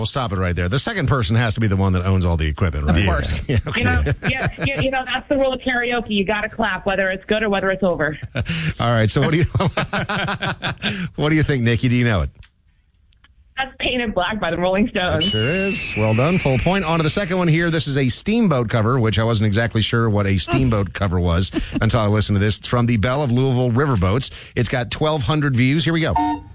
stop it right there. The second person has to be the one that owns all the equipment, right? Of course. Yeah, okay. That's the rule of karaoke. You got to clap, whether it's good or whether it's over. All right. So what do you think, Nikki? Do you know it? That's Painted Black by the Rolling Stones. It sure is. Well done. Full point. On to the second one here. This is a Steamboat cover, which I wasn't exactly sure what a Steamboat cover was until I listened to this. It's from the Belle of Louisville Riverboats. It's got 1,200 views. Here we go.